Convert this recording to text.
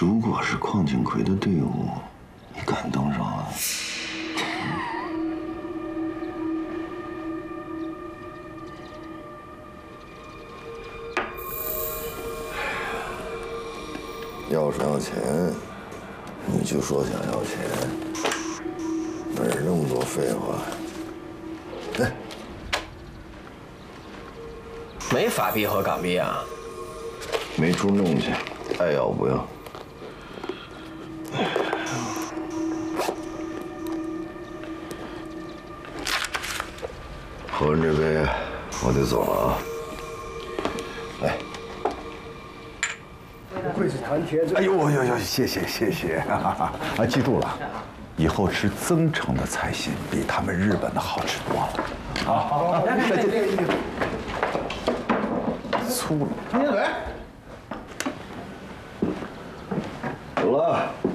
如果是邝景奎的队伍，你敢登上岸？要是要钱，你就说想要钱，哪有那么多废话？来， 没法币和港币啊？ 没处弄去，爱要不要？喝完这杯，我得走了啊。来。 不愧是谭铁子。 哎呦呦，谢谢啊！记住了，以后吃增城的菜心比他们日本的好吃多了。好，再见。粗了， 唐铁嘴， 走了。